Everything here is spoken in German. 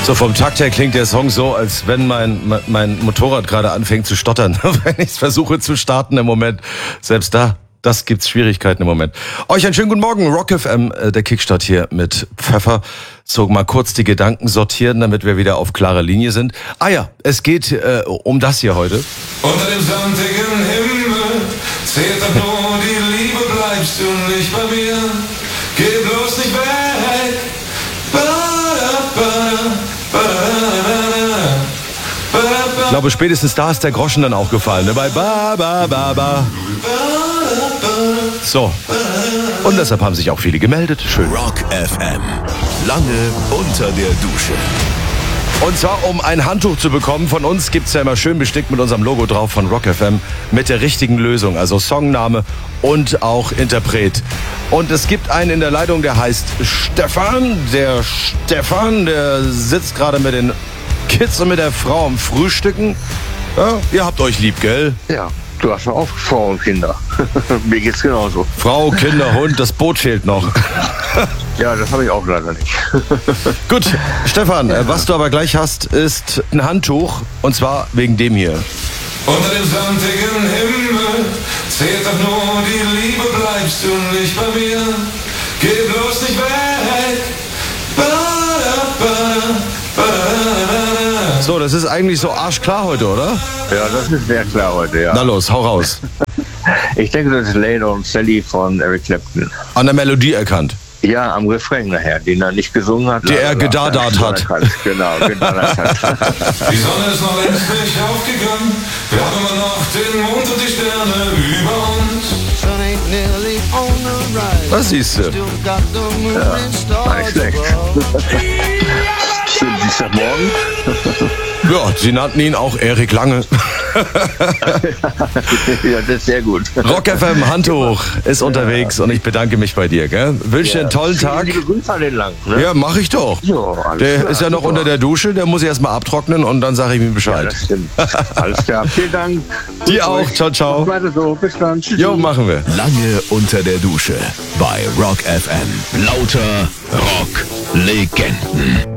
So vom Takt her klingt der Song so, als wenn mein Motorrad gerade anfängt zu stottern, wenn ich es versuche zu starten im Moment. Selbst das gibt's Schwierigkeiten im Moment. Euch einen schönen guten Morgen, Rock FM, der Kickstart hier mit Pfeffer. So mal kurz die Gedanken sortieren, damit wir wieder auf klarer Linie sind. Ah ja, es geht um das hier heute. Unter dem samtigen Himmel zählt doch nur die Liebe, bleibst du nicht bei mir. Geh bloß nicht weg. Ich glaube, spätestens da ist der Groschen dann auch gefallen. Ne? Bei ba, ba, ba, ba. So. Und deshalb haben sich auch viele gemeldet. Schön. Rock FM. Lange unter der Dusche. Und zwar, um ein Handtuch zu bekommen. Von uns gibt's ja immer schön bestickt mit unserem Logo drauf von Rock FM. Mit der richtigen Lösung. Also Songname und auch Interpret. Und es gibt einen in der Leitung, der heißt Stefan. Der Stefan, der sitzt gerade mit den Kids und mit der Frau am Frühstücken. Ja, ihr habt euch lieb, gell? Ja, du hast doch auch Frau und Kinder. Mir geht's genauso. Frau, Kinder, Hund, das Boot fehlt noch. Ja, das habe ich auch leider nicht. Gut, Stefan, was du aber gleich hast, ist ein Handtuch. Und zwar wegen dem hier. Unter dem samtigen Himmel zählt doch nur die Liebe, bleibst du nicht bei mir. Geh bloß nicht weg. So, das ist eigentlich so arschklar heute, oder? Ja, das ist sehr klar heute, ja. Na los, hau raus. Ich denke, das ist Lady und Sally von Eric Clapton. An der Melodie erkannt. Ja, am Refrain nachher, den er nicht gesungen hat. Der er gedadat hat. Genau, gedadat hat. Die Sonne ist noch längst nicht aufgegangen. Wir haben immer noch den Mond und die Sterne über uns. Was siehst du? War nicht schlecht. Dienstagmorgen. Ja, sie nannten ihn auch Erik Lange. Ja, das ist sehr gut. Rock FM Handtuch ist unterwegs und ich bedanke mich bei dir. Gell? Wünsche dir einen tollen Tag. Liebe Grüße an den Lang. Ne? Ja, mach ich doch. Ja, alles Der klar, ist ja noch super. unter der Dusche, der muss erst mal abtrocknen und dann sage ich ihm Ja, Bescheid. das stimmt. Alles klar. Vielen Dank. Dir auch. Ciao, ciao. Weiter so. Bis dann. Tschüss. Jo, machen wir. Lange unter der Dusche bei Rock FM. Lauter Rock-Legenden.